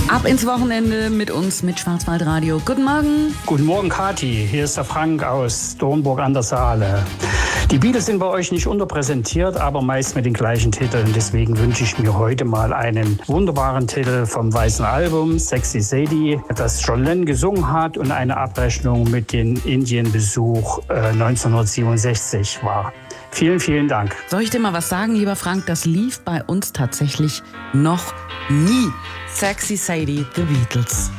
Ab ins Wochenende mit uns, mit Schwarzwaldradio. Guten Morgen. Guten Morgen, Kathi. Hier ist der Frank aus Dornburg an der Saale. Die Beatles sind bei euch nicht unterpräsentiert, aber meist mit den gleichen Titeln. Deswegen wünsche ich mir heute mal einen wunderbaren Titel vom Weißen Album, Sexy Sadie, das John Lennon gesungen hat und eine Abrechnung mit dem Indienbesuch 1967 war. Vielen, vielen Dank. Soll ich dir mal was sagen, lieber Frank? Das lief bei uns tatsächlich noch nie. Sexy Sadie, The Beatles.